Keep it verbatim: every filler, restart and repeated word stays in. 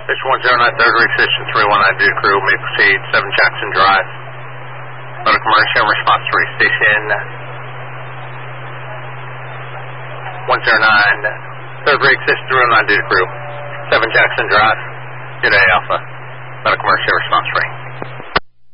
Fish one zero nine, third rig, station three one nine, due to crew, may proceed, seven Jackson Drive. Medical emergency, response three, station one zero nine, third rig, station three one nine, due to crew, seven Jackson Drive, good day Alpha, medical emergency, response three.